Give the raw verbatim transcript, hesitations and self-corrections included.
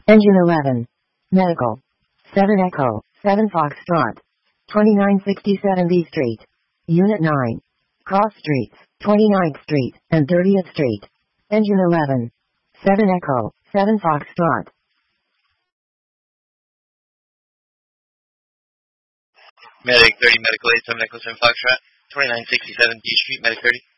Engine eleven. Medical. seven Echo, seven Foxtrot. twenty-nine sixty-seven B Street. Unit nine. Cross Streets, twenty-ninth Street, and thirtieth Street. Engine eleven. seven Echo, seven Foxtrot. Medic thirty, Medical eight, seven Echo, seven Foxtrot. twenty-nine sixty-seven B Street, Medic thirty.